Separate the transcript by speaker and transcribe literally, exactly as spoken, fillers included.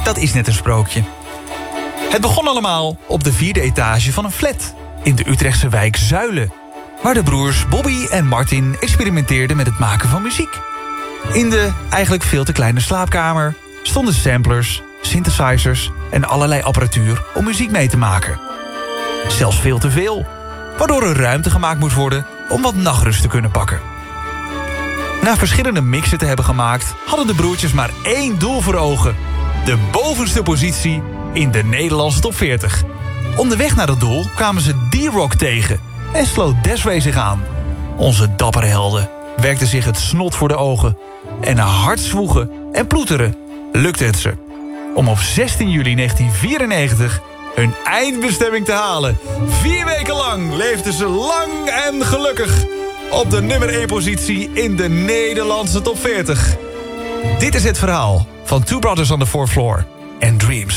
Speaker 1: dat is net een sprookje. Het begon allemaal op de vierde etage van een flat in de Utrechtse wijk Zuilen, waar de broers Bobby en Martin experimenteerden met het maken van muziek. In de eigenlijk veel te kleine slaapkamer stonden samplers, synthesizers en allerlei apparatuur om muziek mee te maken. Zelfs veel te veel, waardoor er ruimte gemaakt moest worden om wat nachtrust te kunnen pakken. Na verschillende mixen te hebben gemaakt, hadden de broertjes maar één doel voor ogen: de bovenste positie in de Nederlandse top veertig. Onderweg naar dat doel kwamen ze D-Rock tegen en sloot Desiree zich aan. Onze dappere helden werkten zich het snot voor de ogen en na hard zwoegen en ploeteren lukte het ze om op zestien juli negentien vierennegentig hun eindbestemming te halen. Vier weken lang leefden ze lang en gelukkig op de nummer één positie in de Nederlandse top veertig. Dit is het verhaal van Two Brothers on the Fourth Floor en Dreams.